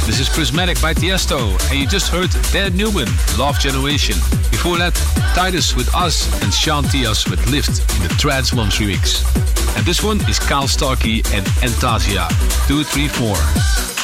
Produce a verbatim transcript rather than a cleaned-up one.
This is Prismatic by Tiesto, and you just heard Dan Newman, Love Generation. Before that, Titus with Us and Sean Tias with Lift in the Trance Moms remix. And this one is Kyle Starkey and Entasia, two three four.